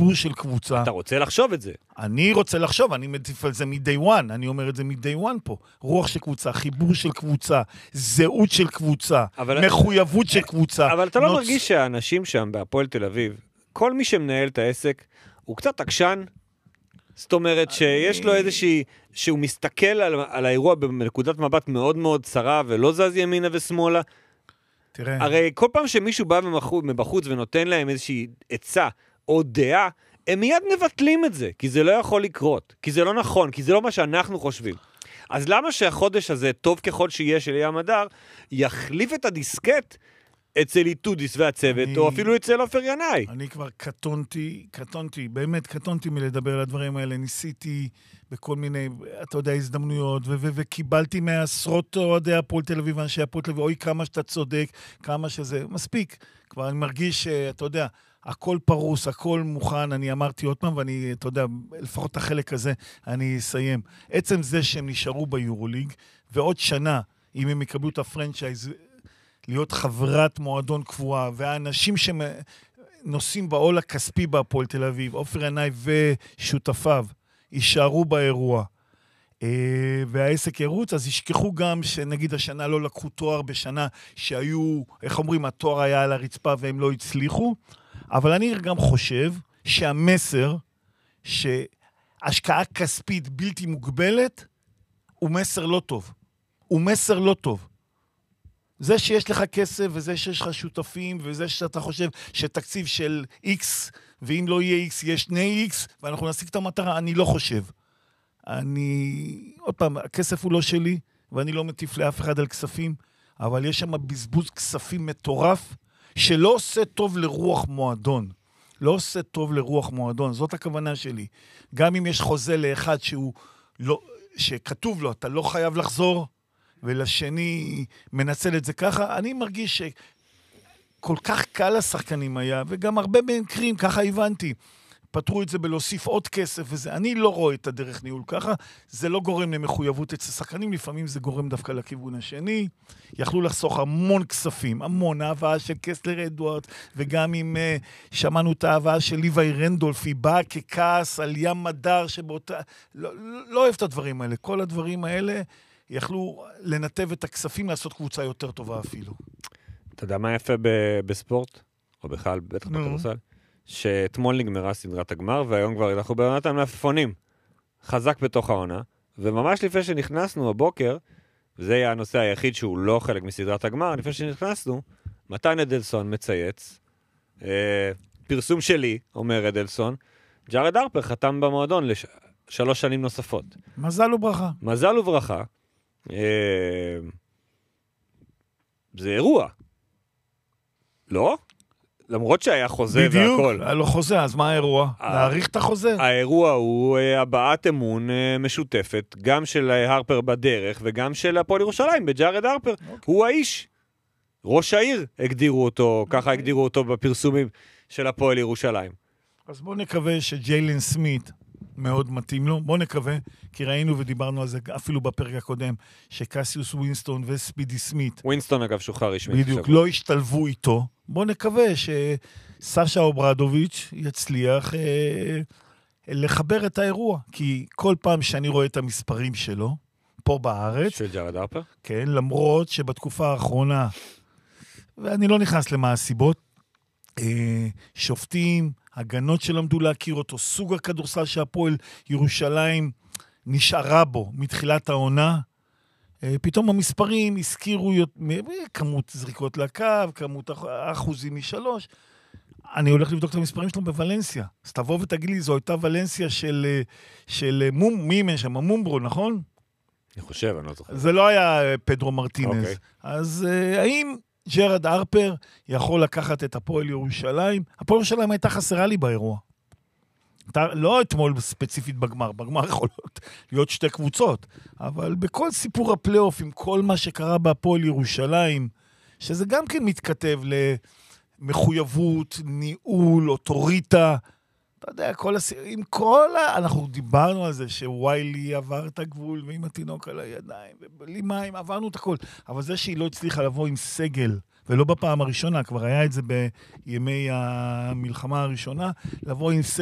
חיבור של קבוצה. אתה רוצה לחשוב את זה. אני רוצה לחשוב, אני מטיף על זה מ-day one, אני אומר את זה מ-day one פה. רוח של קבוצה, חיבור של קבוצה, זהות של קבוצה, מחויבות של קבוצה. אבל אתה לא מרגיש שהאנשים שם בהפועל תל אביב, כל מי שמנהל את העסק, הוא קצת עקשן? זאת אומרת שיש לו איזושהי, שהוא מסתכל על האירוע בנקודת מבט מאוד מאוד צרה, ולא זז ימינה ושמאלה. תראה. הרי כל פעם שמישהו בא מבחוץ ונותן להם איזושהי עצה או דעה, הם מיד מבטלים את זה, כי זה לא יכול לקרות, כי זה לא נכון, כי זה לא מה שאנחנו חושבים. אז למה שהחודש הזה, טוב ככל שיהיה של ים הדר, יחליף את הדיסקט אצל איתודיס והצוות, או אפילו אצל עופר ינאי? אני כבר קטונתי, באמת קטונתי מלדבר על הדברים האלה, ניסיתי בכל מיני, אתה יודע, הזדמנויות, וקיבלתי מעשרות אוהדי הפועל תל אביב, אנשי הפועל תל אביב, אוי כמה שאתה צודק, כמה שזה, מספיק. כבר אני מרגיש, אתה יודע, הכל פרוס, הכל מוכן, אני אמרתי עוד פעם, ואני, אתה יודע, לפחות החלק הזה, אני אסיים. עצם זה שהם נשארו ביורוליג, ועוד שנה, אם הם יקבלו את הפרנצ'ייז, להיות חברת מועדון קבועה, והאנשים שנוסעים בעול הכספי בהפועל תל אביב, עופר ינאי ושותפיו, יישארו באירוע, והעסק ירוץ, אז ישכחו גם שנגיד השנה לא לקחו תואר בשנה שהיו, איך אומרים, התואר היה על הרצפה והם לא הצליחו, אבל אני גם חושב שהמסר שהשקעה כספית בלתי מוגבלת הוא מסר לא טוב. הוא מסר לא טוב. זה שיש לך כסף וזה שיש לך שותפים וזה שאתה חושב שתקציב של X ואם לא יהיה X יש 2X ואנחנו נשיג את המטרה, אני לא חושב. עוד פעם, הכסף הוא לא שלי ואני לא מטיף לאף אחד על כספים, אבל יש שם בזבוז כספים מטורף שלא עושה טוב לרוח מועדון. לא עושה טוב לרוח מועדון, זאת הכוונה שלי. גם אם יש חוזה לאחד שכתוב לו, אתה לא חייב לחזור, ולשני מנצל את זה ככה, אני מרגיש שכל כך קל השחקנים היה, וגם הרבה מקרים, ככה הבנתי, פתרו את זה בלהוסיף עוד כסף וזה. אני לא רואה את הדרך ניהול ככה, זה לא גורם למחויבות אצל שחקנים, לפעמים זה גורם דווקא לכיוון השני, יכלו לחסוך המון כספים, המון ההבאה של קסלר אדוארד, וגם אם שמענו את ההבאה של ליוואי רנדולף, היא באה ככעס על ים הדר שבאותה, לא אוהב את הדברים האלה, כל הדברים האלה, יכלו לנתב את הכספים לעשות קבוצה יותר טובה אפילו. אתה יודע מה יפה בספורט? או בכלל, בטח בכדורסל? שאתמול נגמרה סדרת הגמר, והיום כבר אנחנו בעונת המלפפונים. חזק בתוך העונה, וממש לפני שנכנסנו הבוקר, וזה היה הנושא היחיד שהוא לא חלק מסדרת הגמר, לפני שנכנסנו, מתן אדלסון מצייץ, פרסום שלי, אומר אדלסון, ג'ארד הרפר חתם במועדון ל3 שנים נוספות. מזל וברכה. מזל וברכה. זה אירוע. לא? למרות שהיה חוזה בדיוק, והכל. בדיוק, היה לו חוזה, אז מה האירוע? להעריך את החוזה? האירוע הוא הבעת אמון משותפת, גם של הרפר בדרך, וגם של הפועל ירושלים, בג'ארד הרפר. הוא האיש. ראש העיר הגדירו אותו, ככה הגדירו אותו בפרסומים של הפועל ירושלים. אז בוא נקווה שג'יילן סמית מאוד מתאים לו, בוא נקווה, כי ראינו ודיברנו על זה אפילו בפרק הקודם, שקסיוס ווינסטון וספידי סמית, ווינסטון אגב שוחרר רשמית. בדיוק, לא השתלבו איתו, בוא נקווה שסשה אוברדוביץ' יצליח לחבר את האירוע, כי כל פעם שאני רואה את המספרים שלו, פה בארץ, של ג'ארד הרפר? כן, למרות שבתקופה האחרונה, ואני לא נכנס למה הסיבות, שופטים, הגנות שלמדו להכיר אותו, סוג הכדורסל שהפועל ירושלים נשארה בו מתחילת העונה, פתאום המספרים הזכירו כמות זריקות לקו, כמות אחוזים משלוש, אני הולך לבדוק את המספרים שלו בוולנסיה, אז תבוא ותגיד לי, זו הייתה ולנסיה של מי מן שם, מומברו, נכון? אני חושב, אני לא זוכר. זה לא היה פדרו מרטינז. אז האם ג'ארד הרפר יכול לקחת את הפועל ירושלים? הפועל ירושלים הייתה חסרה לי באירוע. לא אתמול ספציפית בגמר, בגמר יכול להיות 2 קבוצות, אבל בכל סיפור הפלייאוף, עם כל מה שקרה בהפועל ירושלים, שזה גם כן מתכתב למחויבות, ניהול, אוטוריטה, אתה יודע, אנחנו דיברנו על זה שוויילי עבר את הגבול ועם התינוק על הידיים, ובלי מים, עברנו את הכל. אבל זה שהיא לא הצליחה לבוא עם סגל, ולא בפעם הראשונה, כבר היה את זה בימי המלחמה הראשונה, לבוא עם סגל,